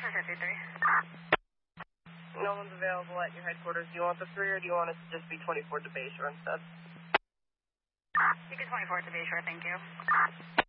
for 53. No one's available at your headquarters. Do you want the 3 or do you want us to just be 24 to Bayshore instead? You can 24 to Bayshore, thank you.